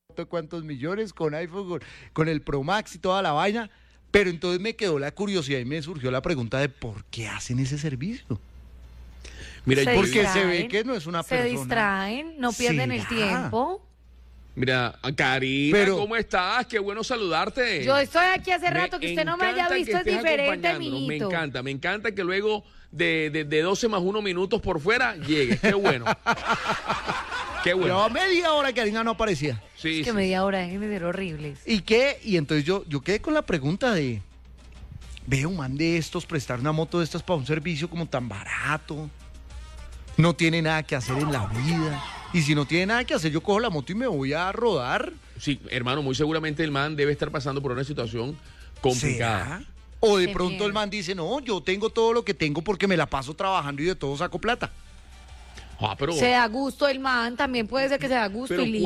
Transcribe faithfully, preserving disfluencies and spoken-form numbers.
cuántos millones con iPhone, con, con el Pro Max y toda la vaina, pero entonces me quedó la curiosidad y me surgió la pregunta de por qué hacen ese servicio. Mira, Se Porque distraen, se ve que no es una se persona. distraen, no pierden el ¿Será? tiempo. Mira, Karina, Pero- ¿cómo estás? Qué bueno saludarte. Yo estoy aquí hace rato, Me que usted no me haya encanta que visto, es estés diferente, acompañándonos. Me mijito. encanta, me encanta que luego de, de, de doce más uno minutos por fuera llegues. Qué bueno. Qué bueno. Llevaba media hora que Karina no aparecía. Sí, Es que sí. media hora de ser horribles. ¿Y qué? Y entonces yo, yo quedé con la pregunta de, veo un man de estos, prestar una moto de estas para un servicio como tan barato, no tiene nada que hacer en la vida, y si no tiene nada que hacer, yo cojo la moto y me voy a rodar. Sí, hermano, muy seguramente el man debe estar pasando por una situación complicada. ¿Será? O de Qué pronto miedo. el man dice, no, yo tengo todo lo que tengo porque me la paso trabajando y de todo saco plata. Ah, pero, Se da gusto el man, también puede ser que se da gusto pero y